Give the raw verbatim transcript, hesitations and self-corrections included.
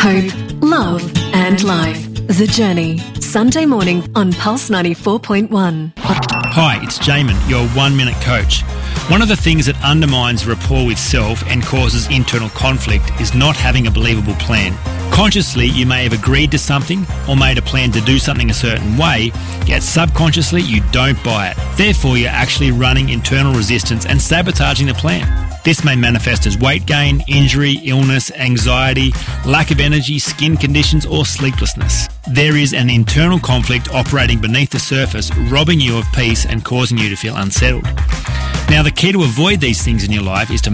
hope, love and life. The Journey. Sunday morning on Pulse ninety-four point one. Hi, it's Jamin, your one-minute coach. One of the things that undermines rapport with self and causes internal conflict is not having a believable plan. Consciously, you may have agreed to something or made a plan to do something a certain way, yet subconsciously you don't buy it. Therefore, you're actually running internal resistance and sabotaging the plan. This may manifest as weight gain, injury, illness, anxiety, lack of energy, skin conditions, or sleeplessness. There is an internal conflict operating beneath the surface, robbing you of peace and causing you to feel unsettled. Now, the key to avoid these things in your life is to